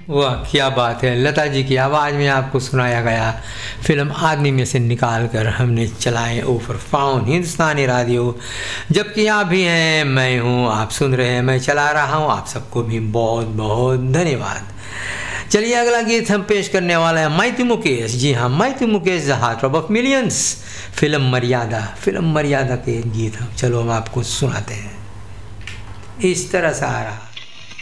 वाह क्या बात है, लता जी की आवाज़ में आपको सुनाया गया फिल्म आदमी में से निकाल कर हमने चलाए ओवर फाउन हिंदुस्तानी रेडियो। जबकि आप भी हैं, मैं हूँ, आप सुन रहे हैं, मैं चला रहा हूँ। आप सबको भी बहुत बहुत धन्यवाद। चलिए अगला गीत हम पेश करने वाला है माइती मुकेश। जी हाँ, माइती Mukesh the heart of millions, film मर्यादा के गीत हम चलो हम आपको सुनाते हैं। इस तरह से आ रहा